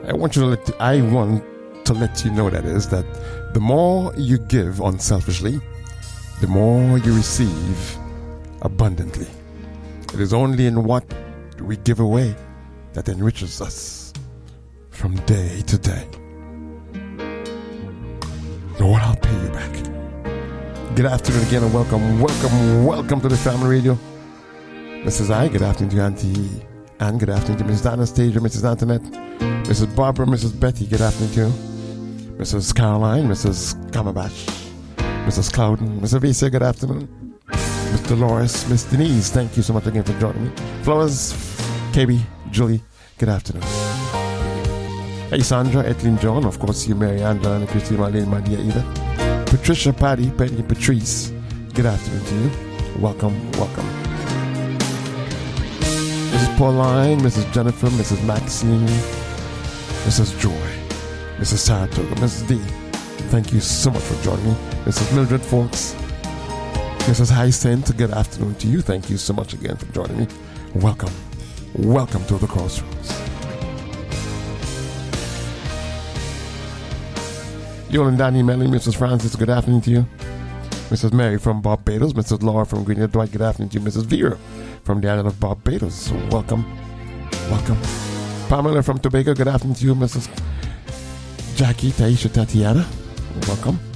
I want to let you know that the more you give unselfishly, the more you receive abundantly. It is only in what we give away that enriches us from day to day. Lord, I'll pay you back. Good afternoon again and welcome to the Family Radio. Mrs. I, good afternoon to you, Auntie Anne, good afternoon to Mrs. Anastasia, Mrs. Antoinette, Mrs. Barbara, Mrs. Betty, good afternoon to you, Mrs. Caroline, Mrs. Kamabash, Mrs. Clouden, Mrs. Visa, good afternoon, Mr. Dolores, Miss Denise, thank you so much again for joining me. Flowers, KB, Julie, good afternoon. Hey Sandra, Etlin John, of course you, Mary Angela, and Christine, Marlene, Madia, Ida, Patricia, Patty, Betty, Patrice, good afternoon to you. Welcome. Mrs. Pauline, Mrs. Jennifer, Mrs. Maxine, Mrs. Joy, Mrs. Saratoga, Mrs. D, thank you so much for joining me. Mrs. Mildred Forks, Mrs. Hyacinth, good afternoon to you. Thank you so much again for joining me. Welcome to the Crossroads. Yolan Danny Melly, Mrs. Francis, good afternoon to you. Mrs. Mary from Barbados, Mrs. Laura from Greenwood, Dwight, good afternoon to you. Mrs. Vera from the island of Barbados, so welcome. Pamela from Tobago, good afternoon to you. Mrs. Jackie, Taisha, Tatiana, welcome.